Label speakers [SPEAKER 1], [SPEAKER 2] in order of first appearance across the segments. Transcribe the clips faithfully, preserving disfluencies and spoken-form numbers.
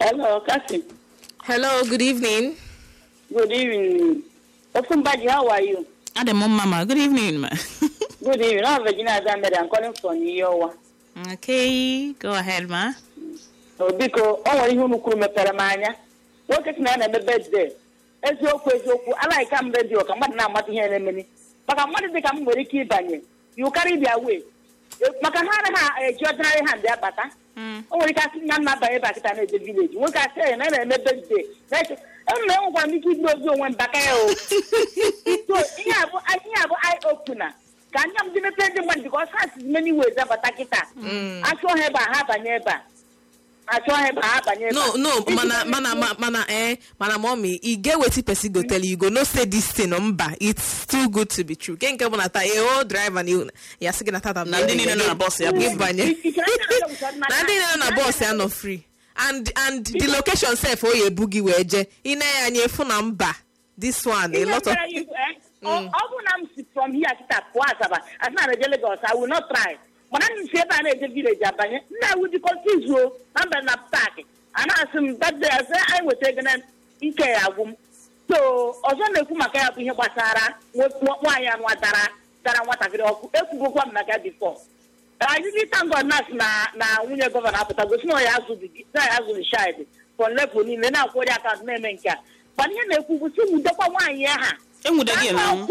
[SPEAKER 1] Hello, Cassie.
[SPEAKER 2] Hello, good evening.
[SPEAKER 1] Good evening. Ofunbaji, how are you?
[SPEAKER 3] Adam Mama, good evening, ma.
[SPEAKER 1] Good evening. I'm Virginia Zambia. I'm calling from New York.
[SPEAKER 3] Okay, go ahead, ma.
[SPEAKER 1] So, because I want you to come to Paramania. What is my name? Birthday. As your question, I like I'm ready. I'm not now here in a minute. But I'm going to become very key by you. Carry their way. Makahana, a judge, I had their butter. Oh, we can't see none of my back at the village. What I say, and I remember birthday. That's I don't know why we keep going back. So, yeah, I have eye opener. Can you give me plenty one because has many ways of attacking that? I saw her by half a neighbor. I saw her by half a neighbor.
[SPEAKER 2] No, no, mana, mana, mana, eh, mana, mommy. You get what person go tell you. You go no say this thing number. It's too good to be true. Can't come on at a old drive and you. You're saying that I'm not
[SPEAKER 3] Nothing in a boss.
[SPEAKER 2] Give money. Nothing in a boss. You're not free. And and the location say for your boogie wedge in a your phone number. This one a lot of.
[SPEAKER 1] Often I'm from here to Tapuasaba. As not a delegate, I will not try. When I'm say by the village, now would you confuse you? Number not packing. And I assume that I was taken an Ikea. So, also the Kumaka up here, Basara, why and what that I want to go from Maka before. I didn't thank God now when you govern after the snow has to be shy for level in the now for that as Nemenka. But you know, who see the one year.
[SPEAKER 3] And would again now?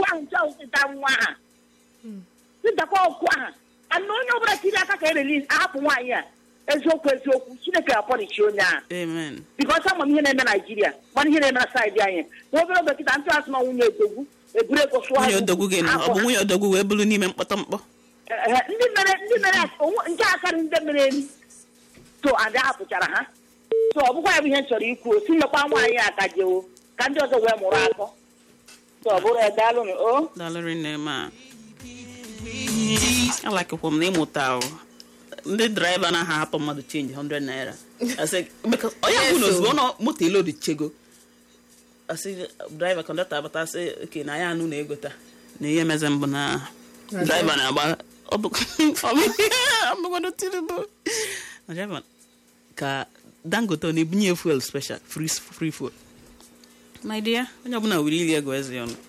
[SPEAKER 1] The call I know nobody can release half one year. And so, she never punish you now.
[SPEAKER 3] Amen.
[SPEAKER 1] Because someone here in Nigeria, one here in a side, what will the answer no one do? A break of one of the Google, we are the Google balloon and Patampo. So, and that, so, why we answer you could see upon one year at you. Can just wear more. So, what a dollar, oh,
[SPEAKER 3] dollar in there, ma. I like a home name hotel. The driver and a half of mother change hundred naira. I said, because oh yeah, who knows? One of Motilo the Chego. I said, driver conductor, but I say, okay, now I know Negota. Near Mazambana. Driver about for me. I'm going to tell you. Driver, car Dangote ni bunye fuel special free free food. My dear, when you're going to really go as you.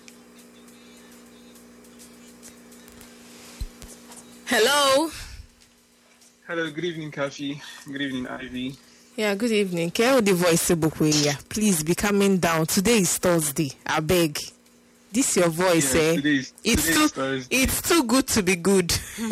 [SPEAKER 2] Hello.
[SPEAKER 4] Hello, good evening, Kafi. Good evening, Ivy.
[SPEAKER 2] Yeah, good evening. Care the voice yeah. Please be coming down. Today is Thursday. I beg. This your voice,
[SPEAKER 4] yeah,
[SPEAKER 2] eh?
[SPEAKER 4] Today's,
[SPEAKER 2] it's
[SPEAKER 4] today's
[SPEAKER 2] too
[SPEAKER 4] Thursday.
[SPEAKER 2] It's too good to be good.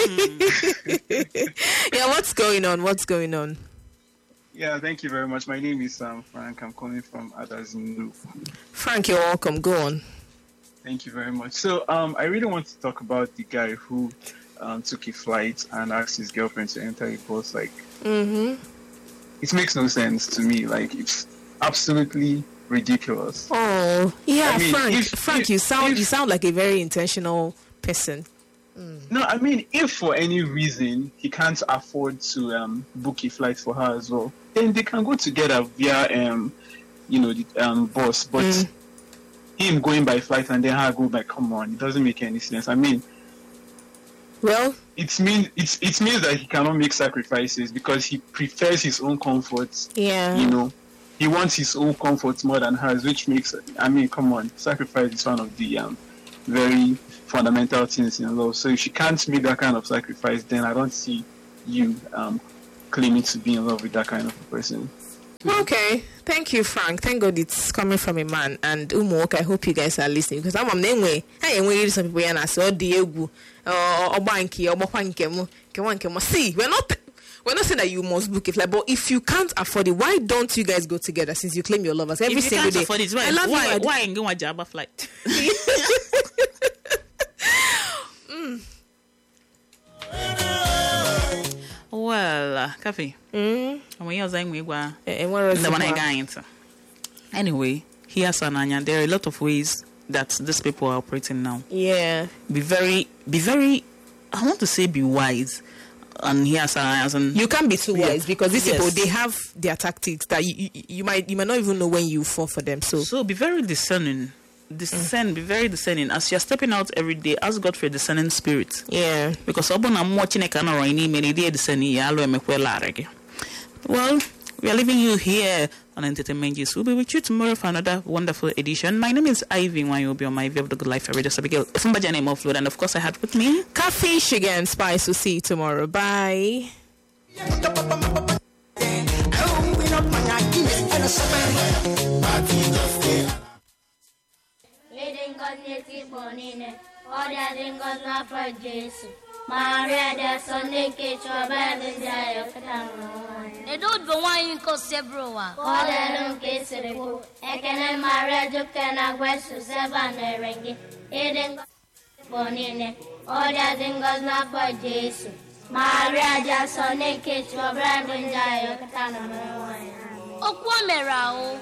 [SPEAKER 2] Mm. Yeah, what's going on? What's going on?
[SPEAKER 4] Yeah, thank you very much. My name is um, Frank. I'm calling from Adazinu.
[SPEAKER 2] Frank, you're welcome. Go on.
[SPEAKER 4] Thank you very much. So, um, I really want to talk about the guy who Um, took a flight and asked his girlfriend to enter a bus. Like,
[SPEAKER 2] mm-hmm.
[SPEAKER 4] It makes no sense to me. Like, it's absolutely ridiculous.
[SPEAKER 2] Oh, yeah,
[SPEAKER 4] I mean,
[SPEAKER 2] Frank.
[SPEAKER 4] if,
[SPEAKER 2] Frank,
[SPEAKER 4] if,
[SPEAKER 2] you sound
[SPEAKER 4] if,
[SPEAKER 2] you sound like a very intentional person. Mm.
[SPEAKER 4] No, I mean, if for any reason he can't afford to um, book a flight for her as well, then they can go together via, um, you know, the um, bus. But mm. him going by flight and then her go by, come on, it doesn't make any sense. I mean.
[SPEAKER 2] Well,
[SPEAKER 4] it means it's it means that he cannot make sacrifices because he prefers his own comforts.
[SPEAKER 2] Yeah,
[SPEAKER 4] you know, he wants his own comforts more than hers, which makes. I mean, come on, sacrifice is one of the um, very fundamental things in love. So if she can't make that kind of sacrifice, then I don't see you um, claiming to be in love with that kind of a person.
[SPEAKER 2] Okay, thank you, Frank. Thank God it's coming from a man. And Umwok, I hope you guys are listening because I'm on the way. Hey, when you some people and I saw Diego or Banky or Mopankemo, Kewankemo. See, we're not we're not saying that you must book it, like, but if you can't afford it, why don't you guys go together since you claim your lovers every
[SPEAKER 3] if you
[SPEAKER 2] single
[SPEAKER 3] can't
[SPEAKER 2] day?
[SPEAKER 3] Afford it, why,
[SPEAKER 2] I love
[SPEAKER 3] why,
[SPEAKER 2] you.
[SPEAKER 3] Why ain't going to Jabba flight? mm. Well, uh, Kafi.
[SPEAKER 2] Mm.
[SPEAKER 3] Anyway, here's Ananya. There are a lot of ways that these people are operating now.
[SPEAKER 2] Yeah.
[SPEAKER 3] Be very, be very. I want to say, be wise. And here's Ananya.
[SPEAKER 2] You can't be too
[SPEAKER 3] yeah.
[SPEAKER 2] wise because these
[SPEAKER 3] yes.
[SPEAKER 2] people, they have their tactics that you, you you might you might not even know when you fall for them. So
[SPEAKER 3] so be very discerning. Discern, mm. be very discerning. As you're stepping out every day, ask God for a discerning spirit.
[SPEAKER 2] Yeah.
[SPEAKER 3] Because I'm watching a camera in many days discerning. Well, we are leaving you here on Entertainment Gist. We'll be with you tomorrow for another wonderful edition. My name is Ivy One. You'll be on my View of the Good Life Radio Abigail. Somebody name offload, and of course I had with me
[SPEAKER 2] Coffee, sugar, and spice. We'll see you tomorrow. Bye.
[SPEAKER 5] Maria da Sunday Kitchen, Babin Jaya, they don't go one you call Sebroa. All alone case of the book. I can marry you can I west to seven ringgit. It didn't go in all that thing goes not for Jesus. Maria da Sunday Kitchen, Babin Jaya, Okwamerao.